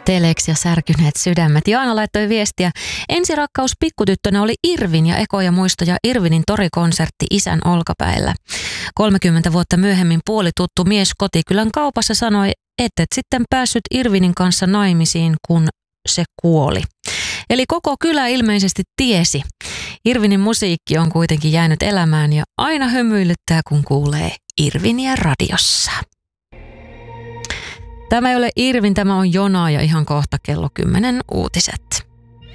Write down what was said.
Telex ja särkyneet sydämet. Jaana laittoi viestiä. Ensirakkaus pikkutyttönä oli Irvin ja ekoja muistoja Irvinin torikonsertti isän olkapäillä. 30 vuotta myöhemmin puolituttu mies kotikylän kaupassa sanoi, et sitten päässyt Irvinin kanssa naimisiin, kun se kuoli. Eli koko kylä ilmeisesti tiesi. Irvinin musiikki on kuitenkin jäänyt elämään ja aina hymyilyttää, kun kuulee Irviniä radiossa. Tämä ei ole Irvin, tämä on Jona ja ihan kohta kello 10 uutiset.